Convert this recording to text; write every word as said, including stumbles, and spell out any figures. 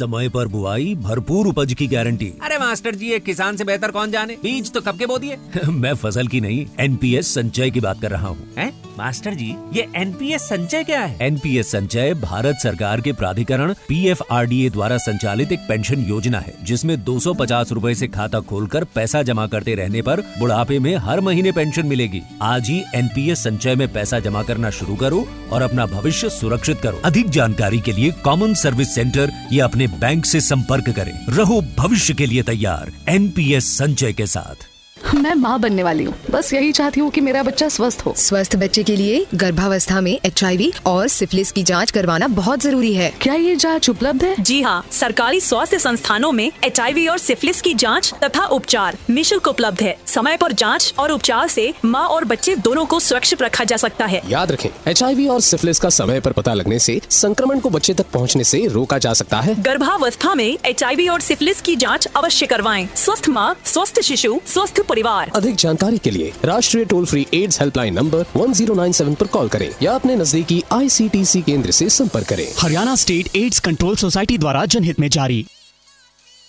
समय पर बुआई, भरपूर उपज की गारंटी। अरे मास्टर जी, ये किसान से बेहतर कौन जाने, बीज तो कब के बो दिए। मैं फसल की नहीं, एनपीएस संचय की बात कर रहा हूँ। हैं? मास्टर जी, ये एनपीएस संचय क्या है? एनपीएस संचय भारत सरकार के प्राधिकरण पीएफआरडीए द्वारा संचालित एक पेंशन योजना है, जिसमें दो सौ पचास रूपए से खाता खोलकर पैसा जमा करते रहने पर बुढ़ापे में हर महीने पेंशन मिलेगी। आज ही एनपीएस संचय में पैसा जमा करना शुरू करो और अपना भविष्य सुरक्षित करो। अधिक जानकारी के लिए कॉमन सर्विस सेंटर या अपने बैंक से संपर्क करें। रहो भविष्य के लिए तैयार एनपीएस संचय के साथ। मैं माँ बनने वाली हूँ, बस यही चाहती हूँ कि मेरा बच्चा स्वस्थ हो। स्वस्थ बच्चे के लिए गर्भावस्था में एचआईवी और सिफिलिस की जांच करवाना बहुत जरूरी है। क्या ये जांच उपलब्ध है? जी हाँ, सरकारी स्वास्थ्य संस्थानों में एचआईवी और सिफिलिस की जांच तथा उपचार निःशुल्क उपलब्ध है। समय पर जांच और उपचार से माँ और बच्चे दोनों को सुरक्षित रखा जा सकता है। याद रखें, एचआईवी और सिफिलिस का समय पर पता लगने से संक्रमण को बच्चे तक पहुँचने से रोका जा सकता है। गर्भावस्था में एचआईवी और सिफिलिस की जांच अवश्य करवाएं। स्वस्थ माँ, स्वस्थ शिशु, स्वस्थ परिवार। अधिक जानकारी के लिए राष्ट्रीय toll free ads helpline number one zero nine seven पर कॉल करें या अपने नजदीकी आईसीटीसी केंद्र से संपर्क करें। Haryana state AIDS control society द्वारा जनहित में जारी।